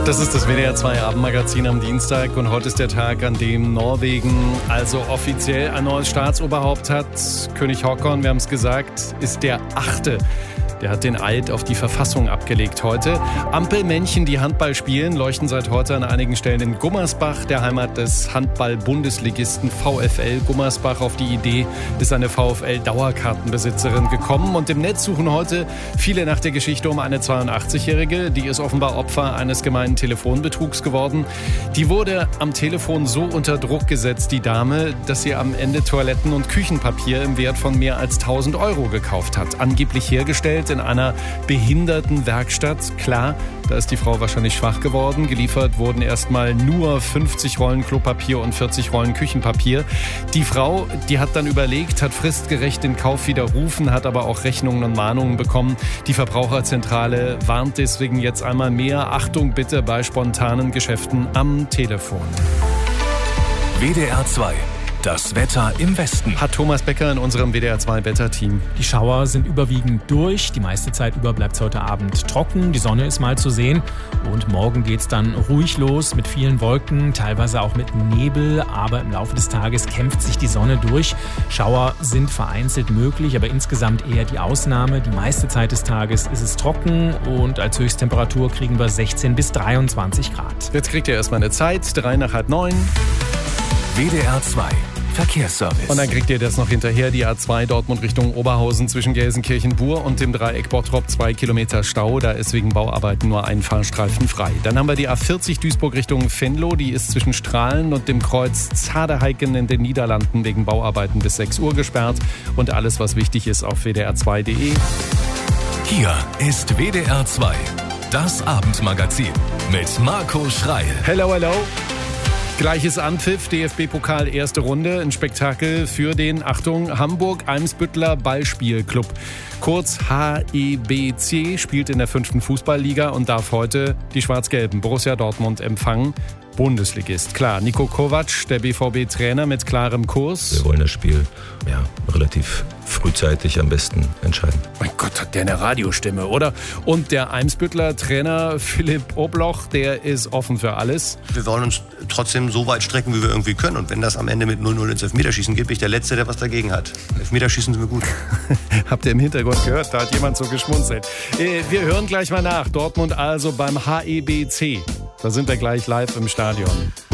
Das ist das WDR 2 Abendmagazin am Dienstag und heute ist der Tag, an dem Norwegen also offiziell ein neues Staatsoberhaupt hat. König Håkon, wir haben es gesagt, ist der 8. Der hat den Eid auf die Verfassung abgelegt heute. Ampelmännchen, die Handball spielen, leuchten seit heute an einigen Stellen in Gummersbach, der Heimat des Handball-Bundesligisten VfL Gummersbach. Auf die Idee ist eine VfL-Dauerkartenbesitzerin gekommen. Und im Netz suchen heute viele nach der Geschichte um eine 82-Jährige. Die ist offenbar Opfer eines gemeinen Telefonbetrugs geworden. Die wurde am Telefon so unter Druck gesetzt, die Dame, dass sie am Ende Toiletten- und Küchenpapier im Wert von mehr als 1.000 € gekauft hat. Angeblich hergestellt in einer Behindertenwerkstatt. Klar, da ist die Frau wahrscheinlich schwach geworden. Geliefert wurden erstmal nur 50 Rollen Klopapier und 40 Rollen Küchenpapier. Die Frau, die hat dann überlegt, hat fristgerecht den Kauf widerrufen, hat aber auch Rechnungen und Mahnungen bekommen. Die Verbraucherzentrale warnt deswegen jetzt einmal mehr. Achtung bitte bei spontanen Geschäften am Telefon. WDR 2. Das Wetter im Westen. Hat Thomas Becker in unserem WDR 2 Wetterteam. Die Schauer sind überwiegend durch. Die meiste Zeit über bleibt es heute Abend trocken. Die Sonne ist mal zu sehen. Und morgen geht es dann ruhig los mit vielen Wolken, teilweise auch mit Nebel. Aber im Laufe des Tages kämpft sich die Sonne durch. Schauer sind vereinzelt möglich, aber insgesamt eher die Ausnahme. Die meiste Zeit des Tages ist es trocken und als Höchsttemperatur kriegen wir 16 bis 23 Grad. Jetzt kriegt ihr erstmal eine Zeit, 8:03. WDR 2. Verkehrsservice. Und dann kriegt ihr das noch hinterher, die A2 Dortmund Richtung Oberhausen zwischen Gelsenkirchen-Bur und dem Dreieck Bottrop 2 Kilometer Stau. Da ist wegen Bauarbeiten nur ein Fahrstreifen frei. Dann haben wir die A40 Duisburg Richtung Venlo. Die ist zwischen Strahlen und dem Kreuz Zadeheiken in den Niederlanden wegen Bauarbeiten bis 6 Uhr gesperrt. Und alles, was wichtig ist, auf wdr2.de. Hier ist WDR 2. Das Abendmagazin mit Marco Schreil. Hello, hello. Gleiches Anpfiff, DFB-Pokal erste Runde, ein Spektakel für den, Achtung, Hamburg-Eimsbütteler Ballspielclub. Kurz HEBC, spielt in der 5. Fußballliga und darf heute die Schwarz-Gelben Borussia Dortmund empfangen. Bundesligist. Klar, Niko Kovac, der BVB-Trainer mit klarem Kurs. Wir wollen das Spiel relativ frühzeitig am besten entscheiden. Mein Gott, hat der eine Radiostimme, oder? Und der Eimsbütteler Trainer Philipp Obloch, der ist offen für alles. Wir wollen uns trotzdem so weit strecken, wie wir irgendwie können. Und wenn das am Ende mit 0-0 ins Elfmeterschießen geht, bin ich der Letzte, der was dagegen hat. Elfmeterschießen sind wir gut. Habt ihr im Hintergrund gehört? Da hat jemand so geschmunzelt. Wir hören gleich mal nach. Dortmund also beim HEBC. Da sind wir gleich live im Stadion.